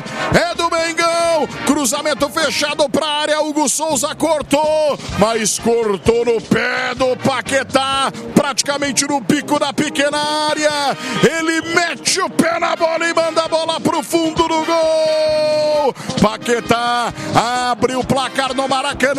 é do Mengão, cruzamento fechado pra área, Hugo Souza cortou, mas cortou no pé do Paquetá, praticamente no pico da pequena área, ele mete o pé na bola e manda a bola pro fundo do gol. Paquetá abre o placar no Maracanã,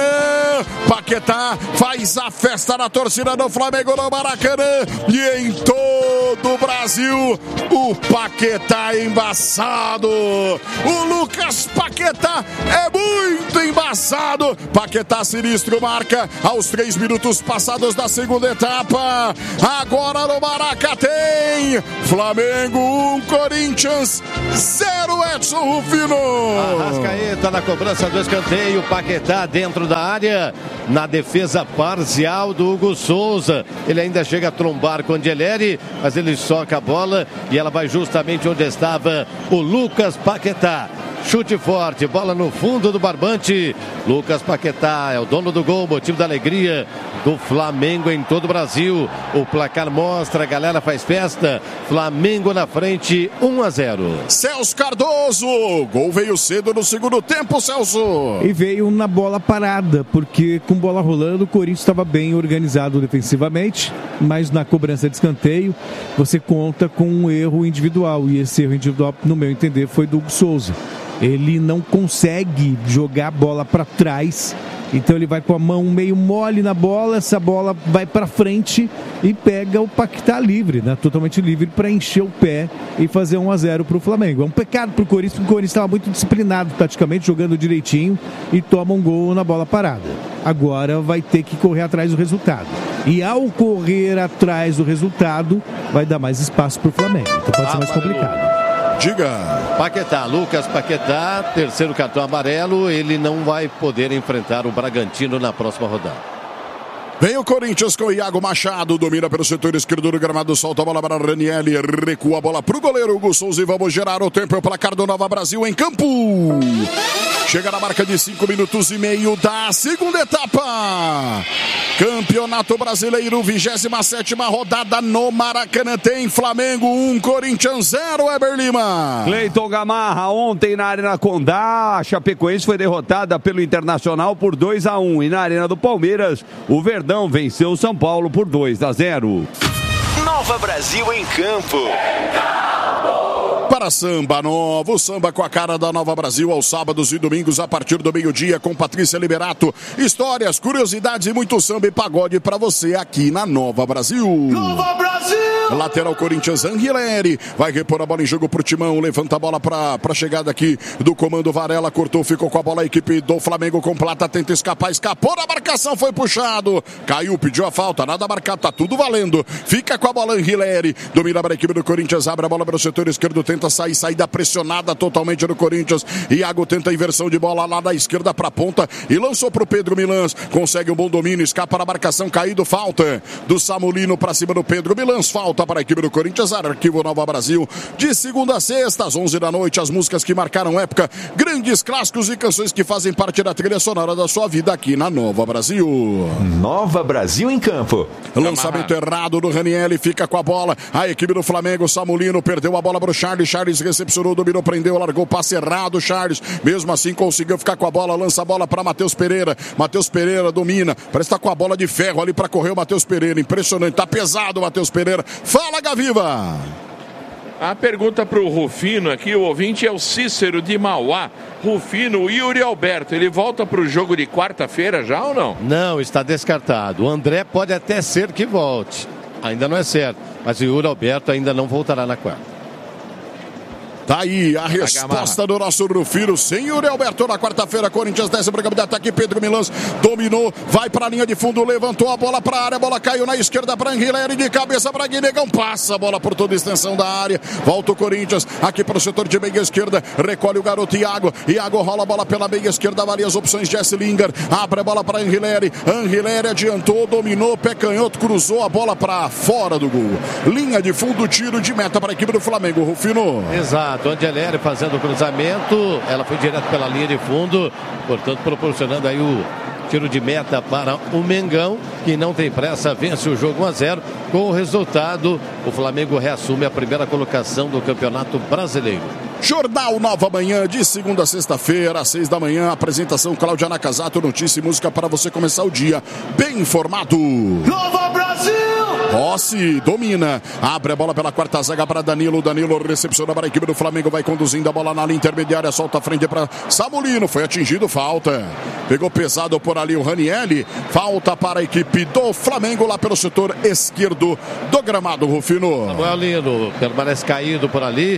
Paquetá faz a festa na torcida do Flamengo no Maracanã e em todo o Brasil o Paquetá é embaçado, o Lucas Paquetá é muito embaçado. Paquetá sinistro marca aos 3 minutos passados da segunda etapa. Agora no Maraca tem Flamengo 1, Corinthians 0, Edson Rufino. Arrascaeta na cobrança do escanteio, Paquetá dentro da área, na defesa parcial do Hugo Souza. Ele ainda chega a trombar com o Angeleri, mas ele soca a bola e ela vai justamente onde estava o Lucas Paquetá. Chute forte, bola no fundo do barbante. Lucas Paquetá é o dono do gol, motivo da alegria do Flamengo em todo o Brasil. O placar mostra, a galera faz festa. Flamengo na frente, 1-0. Celso Cardoso, gol veio cedo no segundo tempo, Celso. E veio na bola parada, porque com bola rolando o Corinthians estava bem organizado defensivamente, mas na cobrança de escanteio você conta com um erro individual, e esse erro individual, no meu entender, foi do Hugo Souza. Ele não consegue jogar a bola para trás, então ele vai com a mão meio mole na bola, essa bola vai para frente e pega o Paquetá livre, né? Totalmente livre para encher o pé e fazer 1-0 para o Flamengo. É um pecado para o Corinthians, porque o Corinthians estava muito disciplinado taticamente, jogando direitinho e toma um gol na bola parada. Agora vai ter que correr atrás do resultado. E ao correr atrás do resultado, vai dar mais espaço para o Flamengo. Então pode ser mais complicado. Diga. Paquetá, Lucas Paquetá, terceiro cartão amarelo, ele não vai poder enfrentar o Bragantino na próxima rodada. Vem o Corinthians com o Iago Machado, domina pelo setor esquerdo do gramado, solta a bola para Ranieri, recua a bola para o goleiro Hugo Souza e vamos gerar o tempo, é o placar do Nova Brasil em campo. Chega na marca de 5 minutos e meio da segunda etapa. Campeonato Brasileiro, 27ª rodada no Maracanã, tem Flamengo 1, Corinthians 0, Eber Lima. Cleiton Gamarra, ontem na Arena Condá, a Chapecoense foi derrotada pelo Internacional por 2-1 e na Arena do Palmeiras, o Verdão venceu o São Paulo por 2-0. Nova Brasil em campo. Para Samba Novo, samba com a cara da Nova Brasil aos sábados e domingos a partir do meio-dia com Patrícia Liberato. Histórias, curiosidades e muito samba e pagode para você aqui na Nova Brasil. Nova Brasil! Lateral Corinthians, Anguilleri vai repor a bola em jogo pro Timão, levanta a bola pra chegada aqui do comando Varela, cortou, ficou com a bola a equipe do Flamengo com Plata, tenta escapar, escapou da marcação, foi puxado, caiu, pediu a falta, nada marcado, tá tudo valendo, fica com a bola Anguilleri, domina para a equipe do Corinthians, abre a bola para o setor esquerdo, tenta sair, saída pressionada totalmente do Corinthians, Iago tenta a inversão de bola lá da esquerda pra ponta e lançou pro Pedro Milans, consegue um bom domínio, escapa da marcação, caído, falta do Samulino pra cima do Pedro Milans, falta para a equipe do Corinthians, Arquivo Nova Brasil, de segunda a sexta, às 11 da noite, as músicas que marcaram época, grandes clássicos e canções que fazem parte da trilha sonora da sua vida aqui na Nova Brasil. Nova Brasil em campo. Lançamento errado do Ranieri, fica com a bola, a equipe do Flamengo, Samulino perdeu a bola para o Charles recepcionou, dominou, prendeu, largou, passe errado, Charles, mesmo assim conseguiu ficar com a bola, lança a bola para Matheus Pereira domina, parece que tá com a bola de ferro ali para correr o Matheus Pereira, impressionante, tá pesado o Matheus Pereira. Fala, Gaviva! A pergunta para o Rufino aqui, o ouvinte é o Cícero de Mauá. Rufino, Yuri Alberto, ele volta para o jogo de quarta-feira já ou não? Não, está descartado. O André pode até ser que volte. Ainda não é certo, mas o Yuri Alberto ainda não voltará na quarta. Tá aí a resposta do nosso Rufino. Sem Yuri Alberto na quarta-feira. Corinthians desce para o campo de ataque. Pedro Milans dominou. Vai para a linha de fundo. Levantou a bola para a área. A bola caiu na esquerda para Anguilleri. De cabeça para Guinegão. Passa a bola por toda a extensão da área. Volta o Corinthians aqui para o setor de meia esquerda. Recolhe o garoto Iago. Iago rola a bola pela meia esquerda. Varia as opções. Jesse Lingard abre a bola para Anguilleri. Anguilleri adiantou. Dominou. Pé canhoto. Cruzou a bola para fora do gol. Linha de fundo. Tiro de meta para a equipe do Flamengo. Rufino. Exato. Angeleri fazendo o cruzamento, ela foi direto pela linha de fundo, portanto proporcionando aí Tiro de meta para o Mengão, que não tem pressa, vence o jogo 1-0. Com o resultado, o Flamengo reassume a primeira colocação do Campeonato Brasileiro. Jornal Nova Manhã, de segunda a sexta-feira, às 6 da manhã. Apresentação Cláudia Nakazato, notícia e música para você começar o dia bem informado. Nova Brasil! Rossi domina, abre a bola pela quarta zaga para Danilo. Danilo recepciona para a equipe do Flamengo, vai conduzindo a bola na linha intermediária, solta a frente para Samulino, foi atingido, falta. Pegou pesado por ali o Ranielli, falta para a equipe do Flamengo lá pelo setor esquerdo do gramado, Rufino. Samuel Lino permanece caído por ali.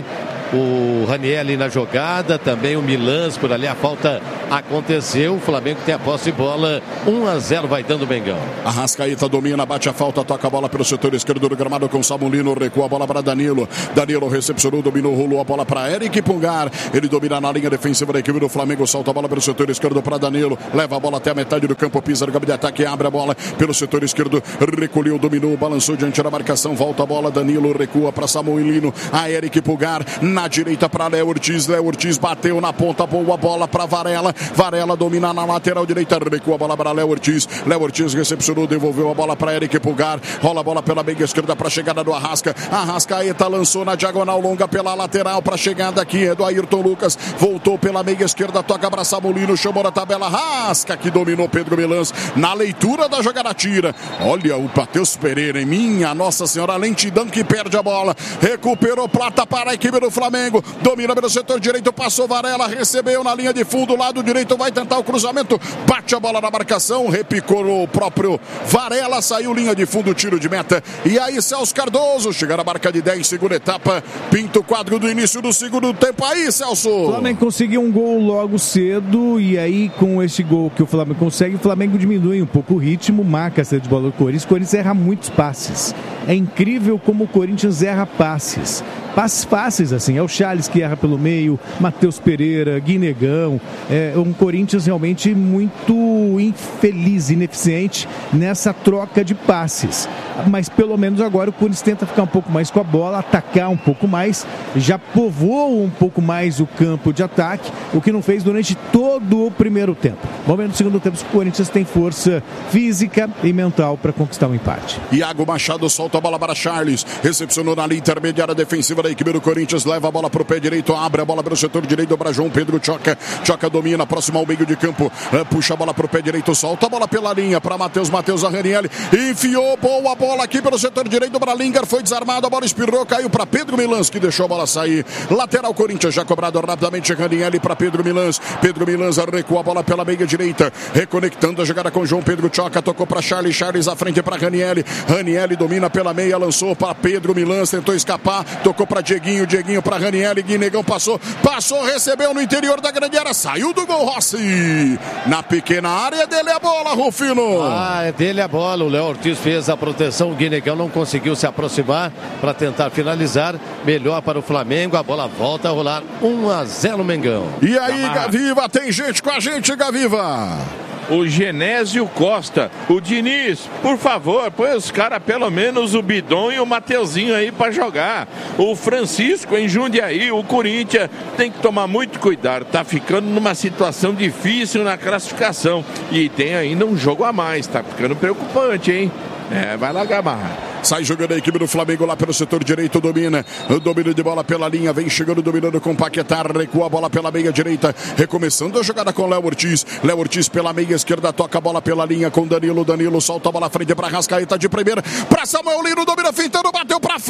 O Ranielli na jogada, também o Milans por ali, a falta aconteceu, o Flamengo tem a posse de bola, 1-0 vai dando o Mengão. Arrascaeta domina, bate a falta, toca a bola pelo setor esquerdo do gramado com Samulino, recua a bola para Danilo. Danilo recepcionou, dominou, rolou a bola para Eric Pungar, ele domina na linha defensiva da equipe do Flamengo, solta a bola pelo setor esquerdo para Danilo, leva a bola até a metade do campo, pisa no campo de ataque, abre a bola pelo setor esquerdo, recolheu, dominou, balançou diante da marcação, volta a bola, Danilo recua para Samulino, a Eric Pungar, na direita para Léo Ortiz, Léo Ortiz bateu na ponta, boa bola para Varela, Varela domina na lateral direita, recua a bola para Léo Ortiz, Léo Ortiz recepcionou, devolveu a bola para Eric Pulgar, rola a bola pela meia esquerda para a chegada do Arrascaeta lançou na diagonal longa pela lateral para a chegada aqui do Ayrton Lucas, voltou pela meia esquerda, toca para Samulino, chamou na tabela, Arrasca que dominou Pedro Milans, na leitura da jogada tira, olha o Matheus Pereira, em minha Nossa Senhora, lentidão que perde a bola, recuperou Plata para a equipe do Flamengo, domina pelo setor direito, passou Varela, recebeu na linha de fundo, lado direito, vai tentar o cruzamento, bate a bola na marcação, repicou o próprio Varela, saiu linha de fundo, tiro de meta, e aí Celso Cardoso, chega na marca de 10, segunda etapa, pinta o quadro do início do segundo tempo, aí Celso! O Flamengo conseguiu um gol logo cedo, e aí com esse gol que o Flamengo consegue, o Flamengo diminui um pouco o ritmo, marca a saída de bola do Corinthians, o Corinthians erra muitos passes, é incrível como o Corinthians erra passes fáceis assim, é o Charles que erra pelo meio, Matheus Pereira, Guinegão, é um Corinthians realmente muito infeliz, ineficiente nessa troca de passes, mas pelo menos agora o Corinthians tenta ficar um pouco mais com a bola, atacar um pouco mais, já povoou um pouco mais o campo de ataque, o que não fez durante todo o primeiro tempo. Vamos ver no segundo tempo se o Corinthians tem força física e mental para conquistar o empate. Iago Machado solta a bola para Charles, recepcionou na linha intermediária defensiva da equipe do Corinthians, leva a bola para o pé direito, abre a bola pelo setor direito para João Pedro Choca domina, próximo ao meio de campo, puxa a bola para o pé direito, solta a bola pela linha para Matheus Arranielli, enfiou, boa bola aqui pelo setor direito para Lingard, foi desarmado, a bola espirrou, caiu para Pedro Milans, que deixou a bola sair, lateral Corinthians, já cobrado rapidamente, Ranielli para Pedro Milans recua a bola pela meia direita, reconectando a jogada com João Pedro Choca, tocou para Charles à frente para Ranielli domina pela meia, lançou para Pedro Milans, tentou escapar, tocou para Dieguinho para Ranielli, Guinegão passou, recebeu no interior da grande área, saiu do gol Rossi, na pequena área, dele a bola, Rufino. É dele a bola, o Léo Ortiz fez a proteção, o Guinegão não conseguiu se aproximar para tentar finalizar, melhor para o Flamengo, a bola volta a rolar, 1-0 Mengão. E aí, Gaviva, tem gente com a gente, Gaviva. O Genésio Costa, o Diniz, por favor, põe os caras, pelo menos o Bidon e o Mateuzinho aí pra jogar. O Francisco em Jundiaí, o Corinthians tem que tomar muito cuidado, tá ficando numa situação difícil na classificação e tem ainda um jogo a mais, tá ficando preocupante, hein? Vai lá, Gamarra. Sai jogando a equipe do Flamengo lá pelo setor direito, domina de bola pela linha, vem chegando, dominando com Paquetá, recua a bola pela meia direita, recomeçando a jogada com Léo Ortiz pela meia esquerda, toca a bola pela linha com Danilo solta a bola à frente para Arrascaeta de primeira, para Samuel Lino, domina fintando, bateu para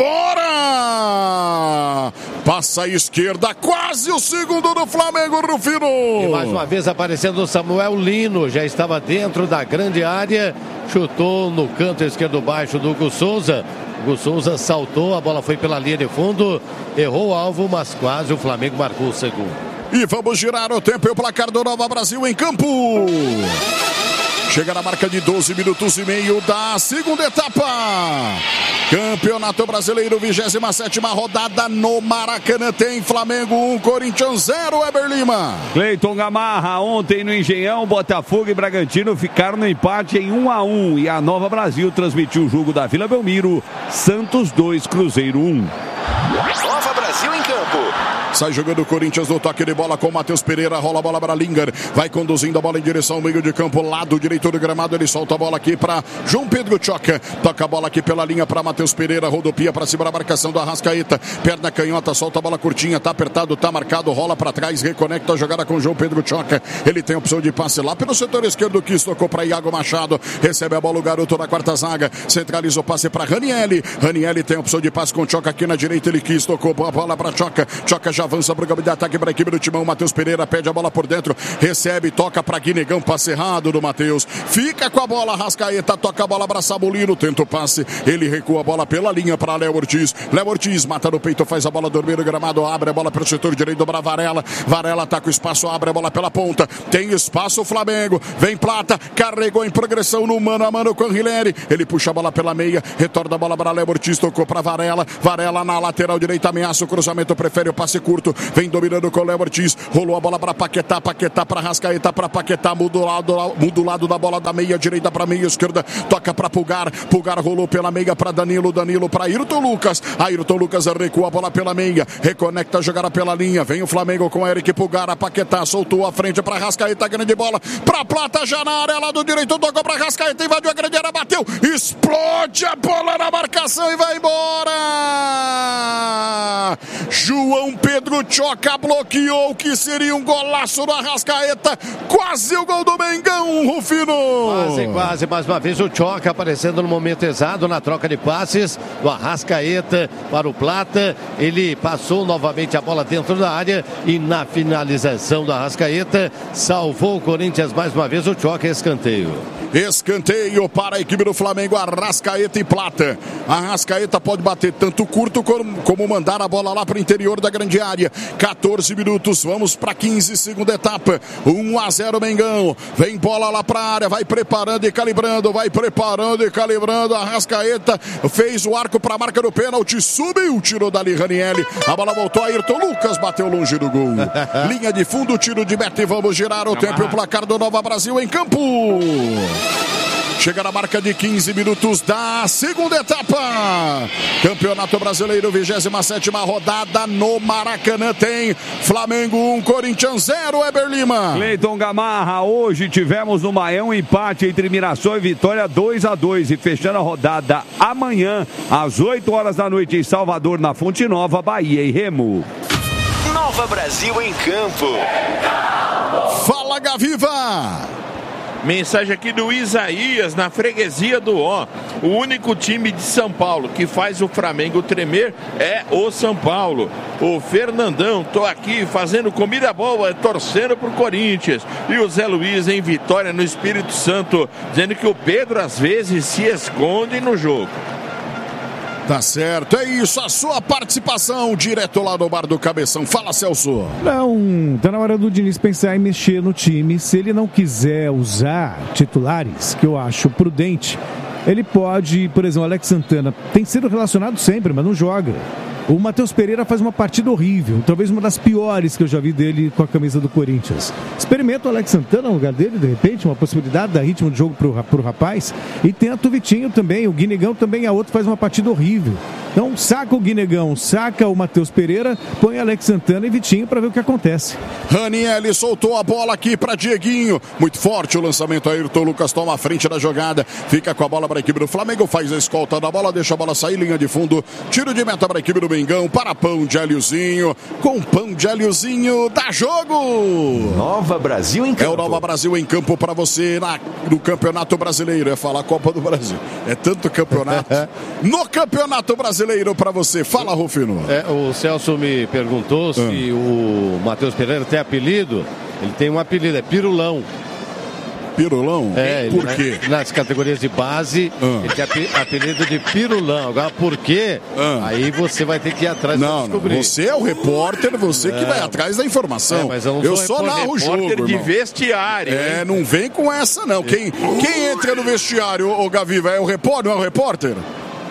fora, passa a esquerda, quase o segundo do Flamengo, Rufino. E mais uma vez aparecendo o Samuel Lino, já estava dentro da grande área, chutou no canto esquerdo baixo do Hugo Souza. O Souza saltou, a bola foi pela linha de fundo, errou o alvo, mas quase o Flamengo marcou o segundo. E vamos girar o tempo e o placar do Nova Brasil em campo. Chega na marca de 12 minutos e meio da segunda etapa. Campeonato Brasileiro, 27ª rodada no Maracanã. Tem Flamengo 1, Corinthians 0, Eber Lima. Cleiton Gamarra, ontem no Engenhão, Botafogo e Bragantino ficaram no empate em 1-1. E a Nova Brasil transmitiu o jogo da Vila Belmiro, Santos 2, Cruzeiro 1. Nova Brasil em campo. Sai jogando o Corinthians no toque de bola com o Matheus Pereira. Rola a bola para Linger. Vai conduzindo a bola em direção ao meio de campo, lado direito do gramado. Ele solta a bola aqui para João Pedro Choca. Toca a bola aqui pela linha para Matheus Pereira. Rodopia para cima da marcação do Arrascaeta. Perna canhota, solta a bola curtinha. Tá apertado, tá marcado. Rola para trás, reconecta a jogada com João Pedro Choca. Ele tem opção de passe lá pelo setor esquerdo. Que tocou para Iago Machado. Recebe a bola o garoto da quarta zaga. Centraliza o passe para Ranieri. Ranieri tem opção de passe com Choca aqui na direita. Ele quis, tocou a bola para Choca. Choca já avança para o campo de ataque para a equipe do Timão. Matheus Pereira pede a bola por dentro. Recebe, toca para Guinegão. Passe errado do Matheus. Fica com a bola. Arrascaeta toca a bola para Sabolino. Tenta o passe. Ele recua a bola pela linha para Léo Ortiz. Léo Ortiz mata no peito, faz a bola dormir no gramado. Abre a bola pelo setor direito para Varela. Varela tá com espaço, abre a bola pela ponta. Tem espaço o Flamengo. Vem Plata. Carregou em progressão no mano a mano com o Rileri. Ele puxa a bola pela meia. Retorna a bola para Léo Ortiz. Tocou para Varela. Varela na lateral direita. Ameaça o cruzamento. Prefere o passe curto. Vem dominando com o Léo Ortiz. Rolou a bola para Paquetá. Paquetá para Arrascaeta. Para Paquetá. Muda o lado da bola da meia direita para meia esquerda. Toca para Pulgar. Pulgar rolou pela meia para Danilo. Danilo para Ayrton Lucas. Ayrton Lucas recua a bola pela meia. Reconecta a jogada pela linha. Vem o Flamengo com Eric Pulgar. A Paquetá soltou a frente para Arrascaeta. Grande bola para Plata já na área. Lado direito. Tocou para Arrascaeta. Invadiu a grande área. Bateu. Explode a bola na marcação e vai embora. João Pedro Choca bloqueou que seria um golaço do Arrascaeta. Quase o gol do Mengão, Rufino. Quase, mais uma vez o Choca aparecendo no momento exato na troca de passes do Arrascaeta para o Plata. Ele passou novamente a bola dentro da área e na finalização do Arrascaeta salvou o Corinthians mais uma vez. O Choca, escanteio. Escanteio para a equipe do Flamengo, Arrascaeta e Plata. Arrascaeta pode bater tanto curto como mandar a bola lá para o interior da grande área. 14 minutos, vamos para 15, segunda etapa. 1-0 Mengão. Vem bola lá para a área, vai preparando e calibrando, Arrascaeta fez o arco para a marca do pênalti, subiu, tirou dali Ranieri. A bola voltou a Ayrton Lucas, bateu longe do gol. Linha de fundo, tiro de meta e vamos girar o tempo e o placar do Nova Brasil em campo. Chega na marca de 15 minutos da segunda etapa. Campeonato Brasileiro, 27ª rodada no Maracanã. Tem Flamengo 1, Corinthians 0, Eber Lima. Cleiton Gamarra, hoje tivemos no Maé um empate entre Mirassol e Vitória 2-2. E fechando a rodada amanhã, às 8 horas da noite em Salvador, na Fonte Nova, Bahia e Remo. Nova Brasil em campo. Fala, Gaviva. Mensagem aqui do Isaías, na freguesia do Ó. O único time de São Paulo que faz o Flamengo tremer é o São Paulo. O Fernandão, tô aqui fazendo comida boa, torcendo pro Corinthians. E o Zé Luiz em Vitória, no Espírito Santo, dizendo que o Pedro às vezes se esconde no jogo. Tá certo, é isso, a sua participação direto lá no Bar do Cabeção. Fala, Celso. Não, tá na hora do Diniz pensar em mexer no time. Se ele não quiser usar titulares, que eu acho prudente, ele pode, por exemplo, o Alex Santana tem sido relacionado sempre, mas não joga. O Matheus Pereira faz uma partida horrível, talvez uma das piores que eu já vi dele com a camisa do Corinthians. Experimenta o Alex Santana no lugar dele, de repente, uma possibilidade, dar ritmo de jogo pro rapaz. E tenta o Vitinho também, o Guinegão também, a outro faz uma partida horrível. Então saca o Guinegão, saca o Matheus Pereira, põe Alex Santana e Vitinho para ver o que acontece. Ranieri soltou a bola aqui para Dieguinho, muito forte o lançamento, Ayrton Lucas toma a frente da jogada, fica com a bola para a equipe do Flamengo, faz a escolta da bola, deixa a bola sair, linha de fundo, tiro de meta para a equipe do Mengão, para pão de alhozinho, com pão de alhozinho, dá jogo! Nova Brasil em campo. É o Nova Brasil em campo para você no Campeonato Brasileiro, é falar Copa do Brasil, é tanto campeonato, no Campeonato Brasileiro para você, fala, Rufino. O Celso me perguntou se o Matheus Pereira tem apelido. Ele tem um apelido, é Pirulão. Pirulão? Por quê? Nas categorias de base, ele tem apelido de Pirulão. Agora, por quê? Aí você vai ter que ir atrás para descobrir. Você é o repórter, você que vai atrás da informação. Mas eu só narro o jogo, repórter de irmão. vestiário. Não vem com essa, não. Quem entra no vestiário, o Gaviva, é o repórter, não é o repórter?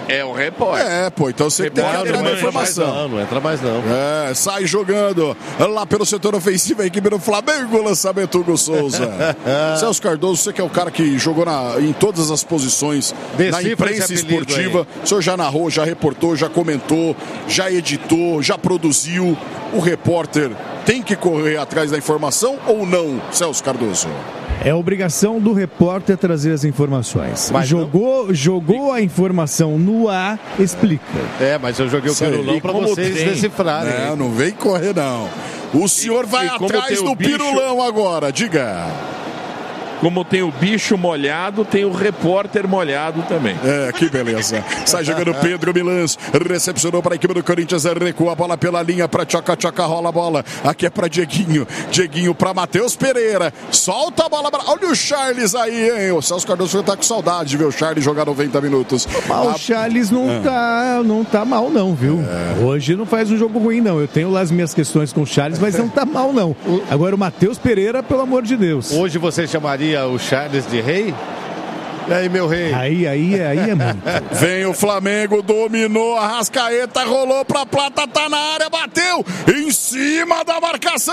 É o repórter. Então você tem que entrar na informação. Não entra mais não. Sai jogando lá pelo setor ofensivo, a equipe do Flamengo, lançamento Hugo Souza. Celso Cardoso, você que é o cara que jogou em todas as posições na imprensa esportiva. O senhor já narrou, já reportou, já comentou, já editou, já produziu. O repórter tem que correr atrás da informação ou não, Celso Cardoso? É obrigação do repórter trazer as informações. Mas jogou a informação no ar, explica. Mas eu joguei o pirulão para vocês decifrarem. Não vem correr, não. O senhor vai atrás do pirulão agora, diga. Como tem o bicho molhado, tem o repórter molhado também. Que beleza. Sai jogando Pedro Milans. Recepcionou para a equipe do Corinthians. Recua a bola pela linha para Tchaca, rola a bola. Aqui é para Dieguinho. Dieguinho para Matheus Pereira. Solta a bola. Olha o Charles aí, hein? O Celso Cardoso tá com saudade de ver o Charles jogar 90 minutos. O Charles não tá mal, não, viu? Hoje não faz um jogo ruim, não. Eu tenho lá as minhas questões com o Charles, mas não tá mal, não. Agora o Matheus Pereira, pelo amor de Deus. Hoje você chamaria o Charles de rei? E aí, meu rei? Aí é muito. Vem o Flamengo, dominou, a Arrascaeta rolou pra Plata, tá na área, bateu em cima da marcação.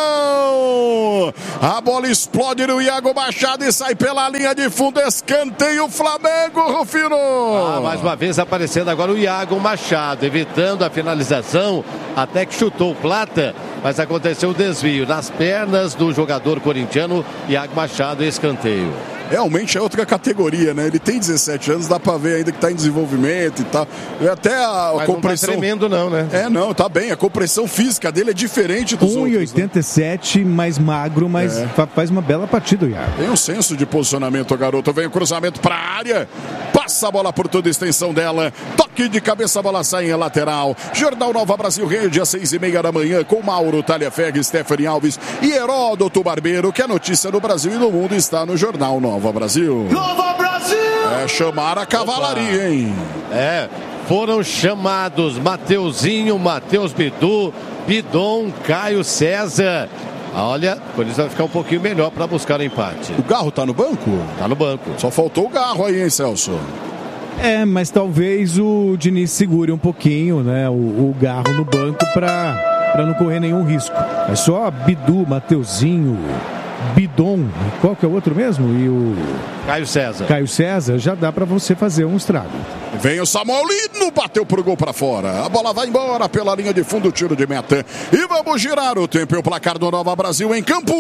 A bola explode no Iago Machado e sai pela linha de fundo, escanteio Flamengo, Rufino. Mais uma vez aparecendo agora o Iago Machado, evitando a finalização, até que chutou o Plata, mas aconteceu o desvio nas pernas do jogador corintiano, Iago Machado, escanteio. Realmente é outra categoria, né? Ele tem 17 anos, dá pra ver ainda que tá em desenvolvimento e tal. Até a compressão... Não tá tremendo não, né? Não, tá bem. A compressão física dele é diferente dos outros. 1,87, né? Mais magro, mas faz uma bela partida, Iago. Tem um senso de posicionamento, garoto. Vem o cruzamento pra área. Passa a bola por toda a extensão dela. Toque de cabeça, a bola sai em lateral. Jornal Nova Brasil, Rede, às 6:30 da manhã, com Mauro Talhaferri, Stephanie Alves e Heródoto Barbeiro, que a notícia no Brasil e no mundo está no Jornal Nova Brasil. Nova Brasil! Chamar a cavalaria, hein? Foram chamados Mateuzinho, Matheus Bidu, Bidon, Caio César. Olha, o Corinthians vai ficar um pouquinho melhor para buscar o empate. O Garro tá no banco? Tá no banco. Só faltou o Garro aí, hein, Celso? Mas talvez o Diniz segure um pouquinho, né? O Garro no banco para não correr nenhum risco. É só Bidu, Mateuzinho, Bidon, qual que é o outro mesmo? E o Caio César, já dá para você fazer um estrago. Vem o Samuelino, bateu pro gol para fora. A bola vai embora pela linha de fundo, tiro de meta. E vamos girar o tempo e o placar do Nova Brasil em campo.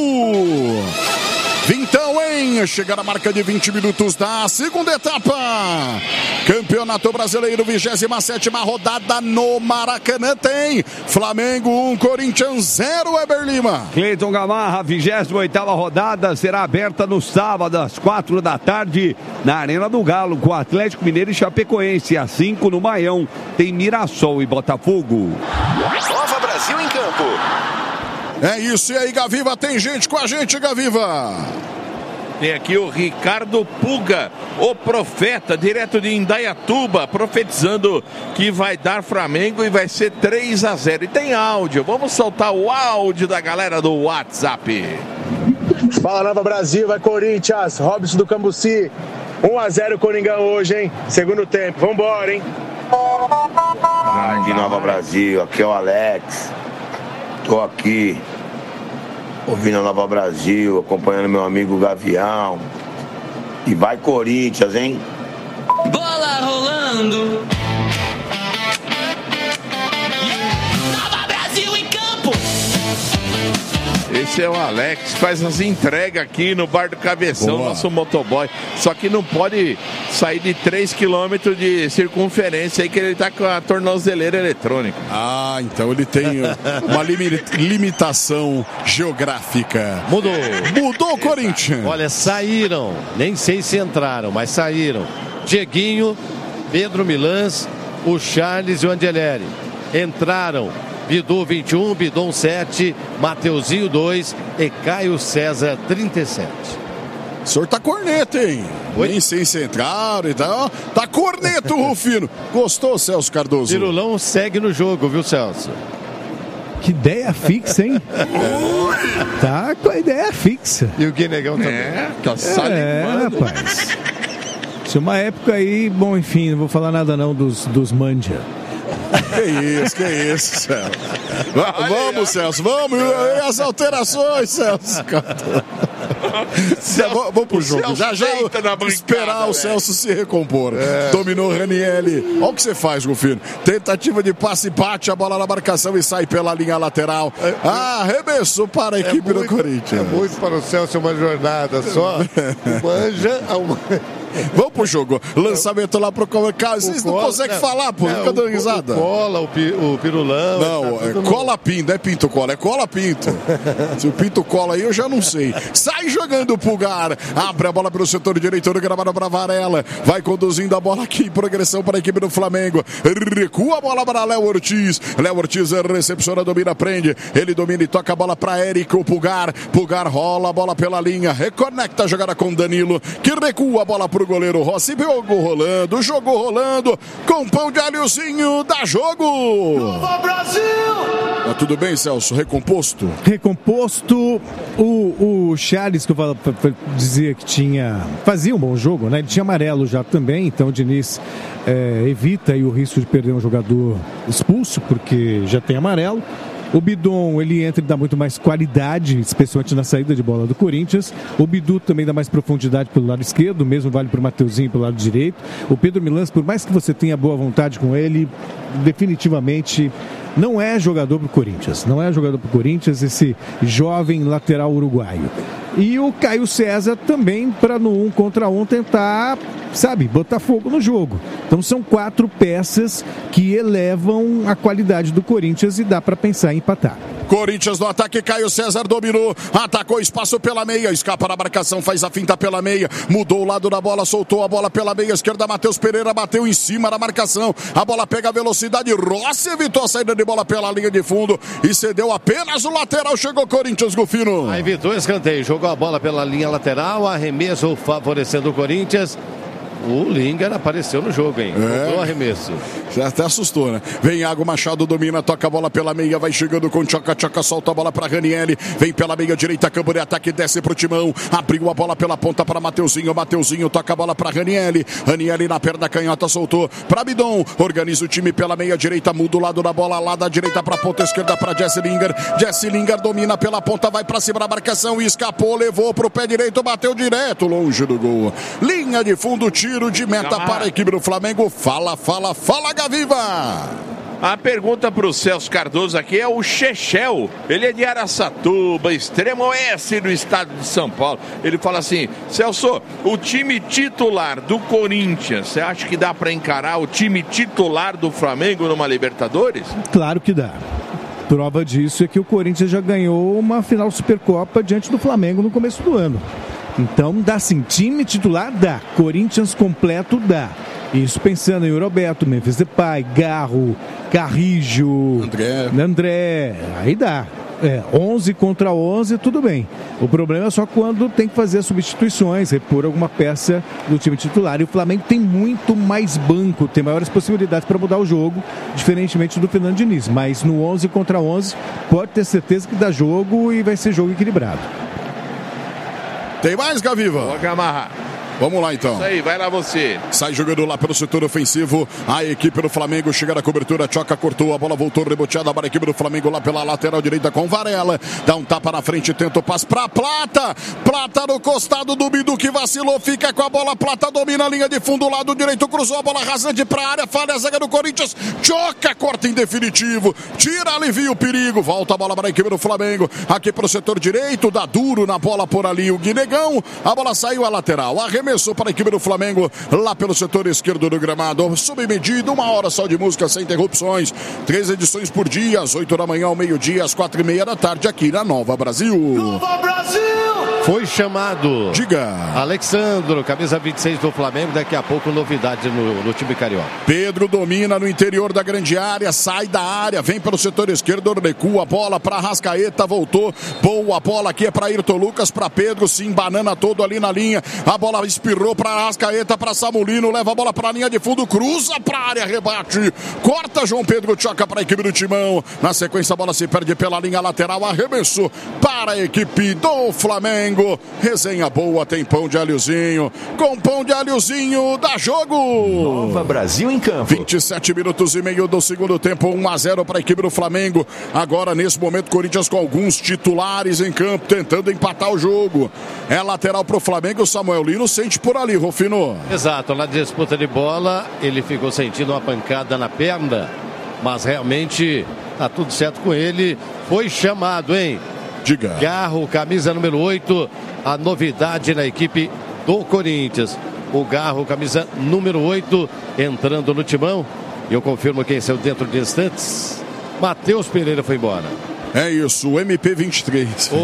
Então, hein? Chega a marca de 20 minutos da segunda etapa. Campeonato Brasileiro, 27ª rodada no Maracanã. Tem Flamengo 1, Corinthians 0, Weber Lima. Cleiton Gamarra, 28ª rodada será aberta no sábado às 4 da tarde na Arena do Galo com Atlético Mineiro e Chapecoense. Às 5 no Maião tem Mirassol e Botafogo. Nova Brasil em campo. É isso, e aí, Gaviva, tem gente com a gente, Gaviva. Tem aqui o Ricardo Puga, o profeta, direto de Indaiatuba, profetizando que vai dar Flamengo e vai ser 3-0. E tem áudio, vamos soltar o áudio da galera do WhatsApp. Fala, Nova Brasil, vai Corinthians, Robson do Cambuci, 1-0 Coringão hoje, hein? Segundo tempo, vambora, hein? De Nova Brasil, aqui é o Alex. Tô aqui ouvindo a Nova Brasil, acompanhando meu amigo Gavião. E vai Corinthians, hein? Bola rolando. Nova Brasil em campo. Esse é o Alex, faz as entregas aqui no Bar do Cabeção, boa. Nosso motoboy. Só que não pode sair de 3 km de circunferência aí, que ele tá com a tornozeleira eletrônica. Então ele tem uma limitação geográfica. Mudou o Corinthians. Olha, saíram, nem sei se entraram, mas saíram. Dieguinho, Pedro Milans, o Charles e o Angeleri. Entraram Bidu 21, Bidon 7, Mateuzinho 2 e Caio César 37. O senhor tá corneto, hein? Nem sei se entraram e tal. Tá corneto, Rufino. Gostou, Celso Cardoso? Pirulão segue no jogo, viu, Celso? Que ideia fixa, hein? Tá com a ideia fixa. E o Guinegão também. Tá salivando. Rapaz. Tinha uma época aí, bom, enfim, não vou falar nada não dos Mandia. Que isso, Celso. Vamos, Celso, vamos. E as alterações, Celso. Vamos pro jogo. Já esperar o Celso se recompor. Dominou Ranieri. Olha o que você faz, Golfinho. Tentativa de passe e bate a bola na marcação e sai pela linha lateral. Arremessou para a equipe do Corinthians. É muito para o Celso uma jornada só. Manja Vamos pro jogo. Lançamento lá pro Carlos. Vocês não conseguem falar, pô. Fica dando risada. Cola, o Pirulão. Não, é cola pinto, não é pinto cola, é cola pinto. Se o pinto cola aí, eu já não sei. Sai jogando o Pulgar. Abre a bola pelo setor direito do gramado para Varela. Vai conduzindo a bola aqui em progressão para a equipe do Flamengo. Recua a bola para Léo Ortiz. Léo Ortiz recepciona, domina, prende. Ele domina e toca a bola para Érico Pulgar. Pulgar rola a bola pela linha. Reconecta a jogada com Danilo, que recua a bola pro goleiro Rossi. Jogou rolando. Com pão de alhozinho, dá jogo. Nova Brasil! Tá tudo bem, Celso? Recomposto? Recomposto. O Charles, que eu dizia que fazia um bom jogo, né? Ele tinha amarelo já também, então o Diniz evita aí o risco de perder um jogador expulso, porque já tem amarelo. O Bidon, ele entra e dá muito mais qualidade, especialmente na saída de bola do Corinthians. O Bidu também dá mais profundidade pelo lado esquerdo, mesmo vale para o Mateuzinho pelo lado direito. O Pedro Milans, por mais que você tenha boa vontade com ele, definitivamente não é jogador para o Corinthians. Não é jogador para o Corinthians, esse jovem lateral uruguaio. E o Caio César também, para no 1 contra 1 tentar, botar fogo no jogo. Então são 4 peças que elevam a qualidade do Corinthians e dá para pensar em empatar. Corinthians no ataque, Caio César dominou, atacou espaço pela meia, escapa na marcação, faz a finta pela meia, mudou o lado da bola, soltou a bola pela meia esquerda, Matheus Pereira bateu em cima da marcação, a bola pega a velocidade, Rossi evitou a saída de bola pela linha de fundo e cedeu apenas o lateral, chegou Corinthians, Golfino. Aí evitou escanteio, jogou a bola pela linha lateral, arremesso favorecendo o Corinthians. O Linger apareceu no jogo, hein? Voltou o arremesso. Já até assustou, né? Vem Iago Machado, domina, toca a bola pela meia, vai chegando com Tchoca, solta a bola para Ranieri, vem pela meia direita, campo de ataque, desce pro Timão, abriu a bola pela ponta para Mateuzinho toca a bola para Ranieri na perna canhota, soltou para Bidon, organiza o time pela meia direita, muda o lado da bola, lá da direita para ponta esquerda para Jesse Lingard domina pela ponta, vai para cima da marcação, escapou, levou pro pé direito, bateu direto, longe do gol. Linha de fundo, tiro de meta para a equipe do Flamengo. Fala, Gaviva! A pergunta para o Celso Cardoso aqui é o Chechel. Ele é de Araçatuba, extremo oeste do estado de São Paulo. Ele fala assim: Celso, o time titular do Corinthians, você acha que dá para encarar o time titular do Flamengo numa Libertadores? Claro que dá. Prova disso é que o Corinthians já ganhou uma final Supercopa diante do Flamengo no começo do ano. Então dá sim, time titular dá, Corinthians completo dá. Isso pensando em Roberto, Memphis Depay, Garro, Carrijo, André, aí dá. 11 contra 11, tudo bem. O problema é só quando tem que fazer as substituições, repor alguma peça do time titular. E o Flamengo tem muito mais banco, tem maiores possibilidades para mudar o jogo, diferentemente do Fernando Diniz. Mas no 11 contra 11, pode ter certeza que dá jogo e vai ser jogo equilibrado. Tem mais, Gaviva? Pode amarrar. Vamos lá, então. Isso aí, vai lá você. Sai jogando lá pelo setor ofensivo. A equipe do Flamengo chega na cobertura. Tchoca cortou, a bola voltou reboteada para a equipe do Flamengo lá pela lateral direita com Varela. Dá um tapa na frente, tenta o passe para Plata. Plata no costado do Bidu que vacilou. Fica com a bola. Plata domina a linha de fundo, lado direito. Cruzou a bola rasante para a área. Falha a zaga do Corinthians. Tchoca corta em definitivo. Tira, alivia o perigo. Volta a bola para a equipe do Flamengo. Aqui para o setor direito. Dá duro na bola por ali o Guinegão. A bola saiu à lateral. Arremessou para a equipe do Flamengo lá pelo setor esquerdo do gramado. Submedido, 1 hora só de música sem interrupções. 3 edições por dia, às 8 da manhã, ao meio-dia, às 4:30 da tarde, aqui na Nova Brasil. Nova Brasil! Foi chamado. Diga. Alexandro, camisa 26 do Flamengo. Daqui a pouco novidade no time carioca. Pedro domina no interior da grande área, sai da área, vem pelo setor esquerdo, recua a bola para Arrascaeta, voltou. Boa bola aqui é para Ayrton Lucas, para Pedro, se embanana todo ali na linha. A bola espirrou para Arrascaeta, para Samulino, leva a bola para a linha de fundo, cruza para a área, rebate. Corta João Pedro, choca para a equipe do Timão. Na sequência a bola se perde pela linha lateral, arremesso para a equipe do Flamengo. Flamengo. Resenha boa, tem pão de alhozinho. Com pão de alhozinho, dá jogo. Nova Brasil em campo. 27 minutos e meio do segundo tempo, 1-0 para a equipe do Flamengo. Agora, nesse momento, Corinthians com alguns titulares em campo, tentando empatar o jogo. É lateral para o Flamengo, o Samuel Lino sente por ali, Rufino. Exato, na disputa de bola, ele ficou sentindo uma pancada na perna, mas realmente tá tudo certo com ele. Foi chamado, hein? Diga. Garro, camisa número 8, a novidade na equipe do Corinthians. O Garro, camisa número 8, entrando no timão. E eu confirmo quem saiu dentro de instantes. Matheus Pereira foi embora. É isso, o MP23.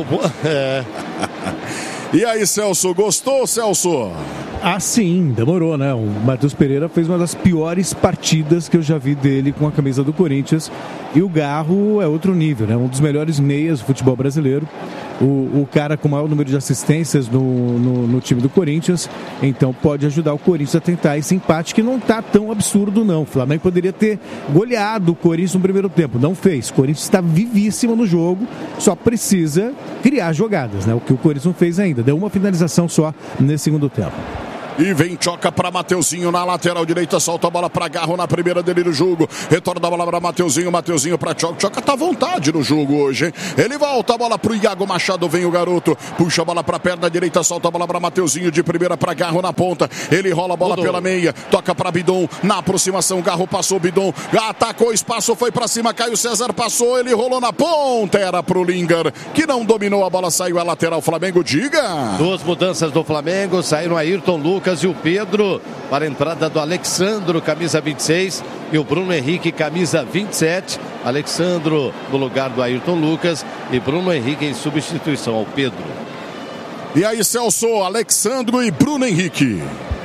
E aí, Celso, gostou, Celso? Ah, sim, demorou, né? O Matheus Pereira fez uma das piores partidas que eu já vi dele com a camisa do Corinthians. E o Garro é outro nível, né? Um dos melhores meias do futebol brasileiro. O cara com o maior número de assistências no time do Corinthians. Então pode ajudar o Corinthians a tentar esse empate que não tá tão absurdo, não. O Flamengo poderia ter goleado o Corinthians no primeiro tempo. Não fez. O Corinthians está vivíssimo no jogo. Só precisa criar jogadas, né? O que o Corinthians não fez ainda. Deu uma finalização só nesse segundo tempo. E vem Tchoca para Mateuzinho na lateral direita, solta a bola para Garro na primeira dele no jogo. Retorna a bola para Mateuzinho, Mateuzinho para Tchoca. Tchoca tá à vontade no jogo hoje, hein? Ele volta a bola pro Iago Machado, vem o garoto, puxa a bola para a perna direita, solta a bola para Mateuzinho de primeira para Garro na ponta. Ele rola a bola pela meia, toca para Bidon na aproximação. Garro passou, Bidon atacou espaço, foi para cima. Caio César passou, ele rolou na ponta, era pro Lingard que não dominou a bola, saiu a lateral. Flamengo, diga. Duas mudanças do Flamengo, saíram Ayrton Lucas e o Pedro para a entrada do Alexandro, camisa 26, e o Bruno Henrique, camisa 27. Alexandro no lugar do Ayrton Lucas e Bruno Henrique em substituição ao Pedro. E aí, Celso, Alexandro e Bruno Henrique.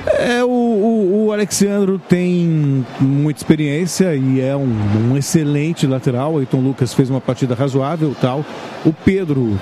O Alexandro tem muita experiência e é um excelente lateral. O Ayrton Lucas fez uma partida razoável, tal. O Pedro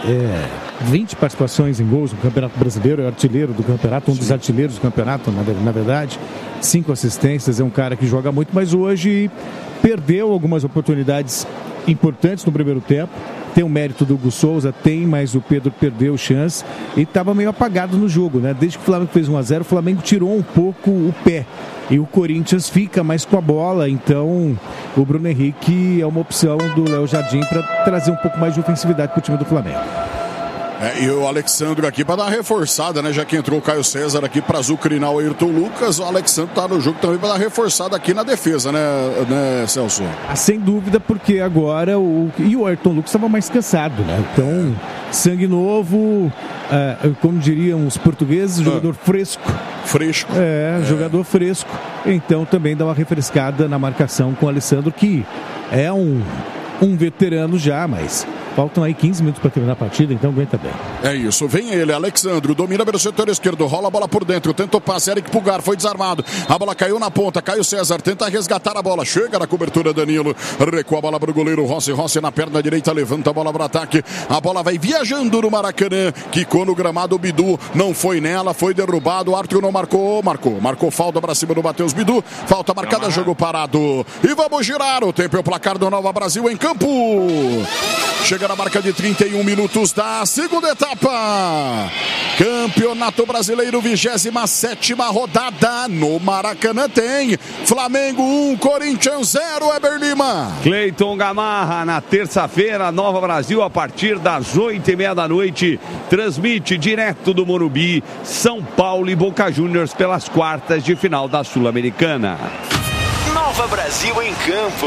20 participações em gols no Campeonato Brasileiro, é artilheiro do campeonato, um dos artilheiros do campeonato, na verdade. 5 assistências, é um cara que joga muito, mas hoje perdeu algumas oportunidades importantes no primeiro tempo. Tem o mérito do Hugo Souza, mas o Pedro perdeu chance e estava meio apagado no jogo, né? Desde que o Flamengo fez 1-0, o Flamengo tirou um pouco o pé. E o Corinthians fica mais com a bola, então o Bruno Henrique é uma opção do Léo Jardim para trazer um pouco mais de ofensividade para o time do Flamengo. E o Alexandre aqui para dar uma reforçada, né? Já que entrou o Caio César aqui para azucrinar o Ayrton Lucas, o Alexandre tá no jogo também para dar uma reforçada aqui na defesa, né, Celso? Sem dúvida, porque agora o Ayrton Lucas estava mais cansado, né? Então, sangue novo, como diriam os portugueses, jogador fresco. Fresco. Jogador fresco. Então também dá uma refrescada na marcação com o Alexandre, que é um veterano já, mas faltam aí 15 minutos para terminar a partida, então aguenta bem. É isso, vem ele, Alexandre, domina pelo setor esquerdo, rola a bola por dentro, tenta o passe, Eric Pulgar, foi desarmado, a bola caiu na ponta, Caio César tenta resgatar a bola, chega na cobertura Danilo, recua a bola para o goleiro Rossi na perna direita, levanta a bola para o ataque, a bola vai viajando no Maracanã, quicou no gramado, o Bidu não foi nela, foi derrubado, o Arthur não marcou falta para cima do Matheus Bidu, falta marcada, jogo parado, e vamos girar, o tempo é o placar do Nova Brasil em campo. Chega na marca de 31 minutos da segunda etapa. Campeonato Brasileiro, 27ª rodada. No Maracanã tem Flamengo 1, Corinthians 0, Eber Lima. Cleiton Gamarra, na terça-feira, Nova Brasil, a partir das 8h30 da noite, transmite direto do Morumbi, São Paulo e Boca Juniors pelas quartas de final da Sul-Americana. Nova Brasil em campo.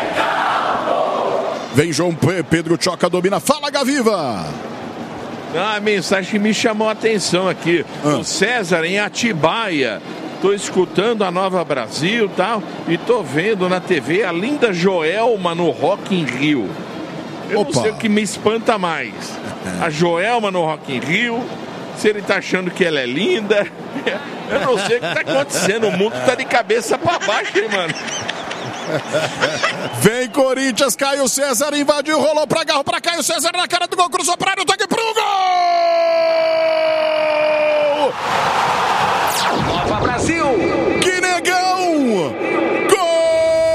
Vem João Pedro, Tchoca, domina. Fala, Gaviva! A mensagem que me chamou a atenção aqui. O César em Atibaia. Estou escutando a Nova Brasil e tal. E estou vendo na TV a linda Joelma no Rock in Rio. Eu não sei o que me espanta mais. A Joelma no Rock in Rio. Se ele está achando que ela é linda. Eu não sei o que está acontecendo. O mundo está de cabeça para baixo, hein, mano? Vem Corinthians, Caio César invadiu, rolou pra Garro, pra Caio César na cara do gol, cruzou pra área,